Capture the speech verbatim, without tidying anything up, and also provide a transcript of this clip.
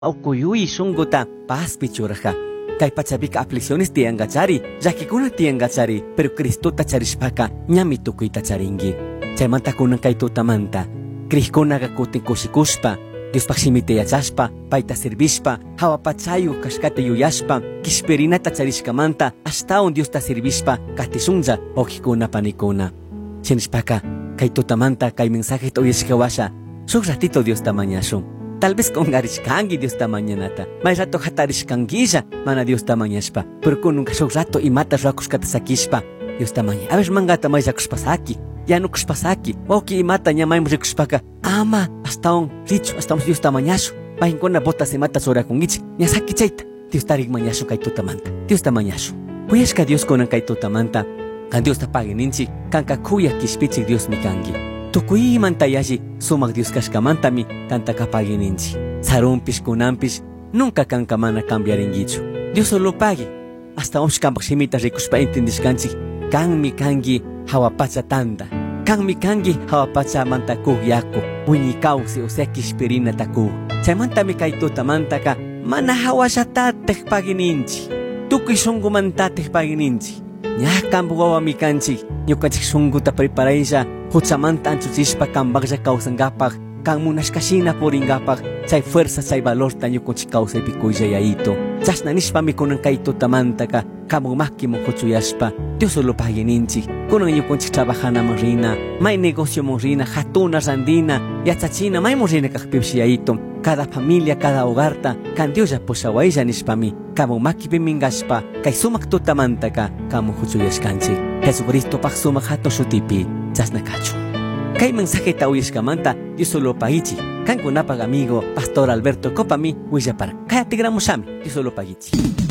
Aukuyuy shunguta paspi churja. Kay pachapika aflicciones tiangachari, yakikuna tiangachari, pero Cristo tacharishpaka ñami tukuy tacharingi. Chaymanta kunan kay tutamanta, Krishkunaga kutin kushikushpa, Dios pakshimite yachashpa, paita servishpa, hawapachayu kashkate yuyashpa, kishperina tacharishkamanta, hasta un Dios ta servishpa, katishunja, okikuna panikuna. Chinishpaka, kay tutamanta, kay mensaje toyeshkawasha, shuk ratito Dios tamañashun. Tal vez con garishkangi Dios tamañanata. May rato hatarishkangilla, mana Dios tamañashpa. Pero con un shuk rato y mata rakushkata sakishpa, Dios tamaña. A ver mangata may rakushpasaki. Ya no kushpasaki. Oki y mata ñamay rikushpaka. Ama, hasta un richo, hasta un Dios tamañashu. May kona bota se mata sora con ichi. Nyasaki chaita. Dios tarik mañashu kay tutamanta. Dios tamañashu. Puyashka Dios konan kay tutamanta. Kan Dios tapagininchi, kan kakuya kishpichik Dios mikangi. Tukuy mantayashi sumak Dios kashkamantami kanta kapagininchi. Sarumpish kunampish nunca kanka mana cambiaringichu. Dios solo pague. Hasta oshkampak shimita rikushpa entendishkanchi. Kanmi kangi hawapacha tanda. Kanmi kangi hawapacha manta kuhyako. Uñi kausi o sea kishperina taku. Chaymantami kay tutamantaka mana hawashatatej pagininchi. Tukuy shungumantatej pagininchi. Ñakampu wawami kanchi. Ñukanchik shunguta preparaisha. Huchamanta anchuchishpa kambaklla kawsangapak, kan munashkashina puringapak, chay fuerza chay valor tañukunchik kawsaypi kuyallayayto. Chashnanishpami kunan kay tutamantaka, kamumaki mukuchuyashpa, Dios solo pagininchik, kunan ñukunchik trabajanaman rina, may negocio rina, hatuna randina, yachachina may rina kakpipshiyayto. Cada familia, cada hogarta, kan Dios ya poshawaylla nishpami, kamumakipi mingashpa, kay sumak tutamantaka, kamu huchuyashkanchik. Jesucristo pak sumak hato shutipi. Chasnakachu. Kay mensaje ta uyashkamanta Dios solo pagichi. Kankunapag amigo Pastor Alberto Copami Willapar. Kaya tigramushami Dios solo pagichi.